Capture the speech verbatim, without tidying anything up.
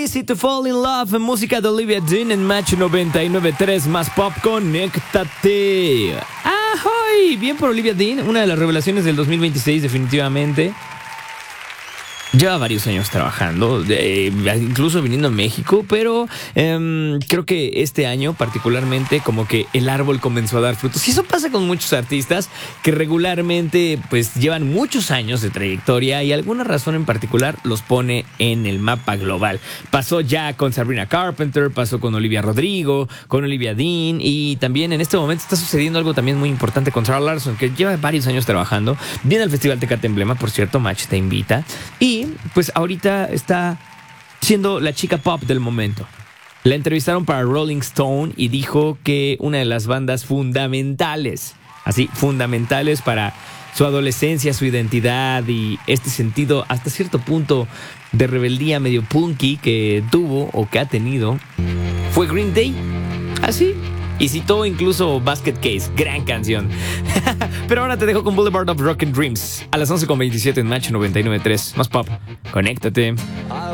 Easy to Fall in Love, música de Olivia Dean en Match noventa y nueve punto tres más pop, conéctate. ¡Ahoy! Bien por Olivia Dean, una de las revelaciones del dos mil veintiséis definitivamente. Lleva varios años trabajando, eh, incluso viniendo a México, pero eh, creo que este año particularmente como que el árbol comenzó a dar frutos. Y eso pasa con muchos artistas que regularmente pues llevan muchos años de trayectoria y alguna razón en particular los pone en el mapa global. Pasó ya con Sabrina Carpenter, pasó con Olivia Rodrigo, con Olivia Dean, y también en este momento está sucediendo algo también muy importante con Zara Larsson, que lleva varios años trabajando. Viene al Festival Tecate Emblema, por cierto, Match te invita. Y pues ahorita está siendo la chica pop del momento. La entrevistaron para Rolling Stone y dijo que una de las bandas fundamentales, así, fundamentales para su adolescencia, su identidad y este sentido hasta cierto punto de rebeldía medio punky que tuvo o que ha tenido, fue Green Day. Así. Y citó incluso Basket Case, gran canción. Pero ahora te dejo con Boulevard of Broken Dreams a las once con veintisiete en Match noventa y nueve punto tres. Más pop, conéctate.